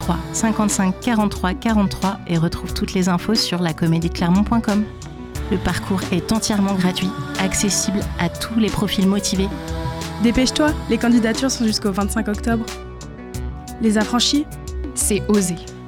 03 55 43 43 et retrouve toutes les infos sur lacomédieclermont.com. Le parcours est entièrement gratuit, accessible à tous les profils motivés. Dépêche-toi, les candidatures sont jusqu'au 25 octobre. Les affranchis, c'est oser.